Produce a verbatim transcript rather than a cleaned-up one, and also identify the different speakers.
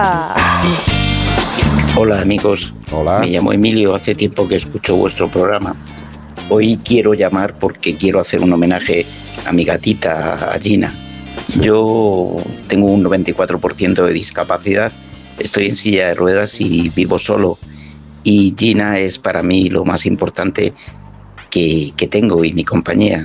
Speaker 1: Hola amigos,
Speaker 2: Hola.
Speaker 1: Me llamo Emilio, hace tiempo que escucho vuestro programa. Hoy quiero llamar porque quiero hacer un homenaje a mi gatita, a Gina. Yo tengo un noventa y cuatro por ciento de discapacidad, estoy en silla de ruedas y vivo solo. Y Gina es para mí lo más importante que, que tengo y mi compañía.